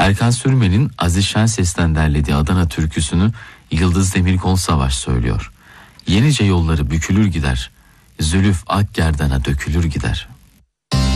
Erkan Sürmen'in Aziz Şenses'ten derlediği Adana türküsünü Yıldız Demirkol Savaş söylüyor. Yenice yolları bükülür gider, zülüf ak gerdana dökülür gider.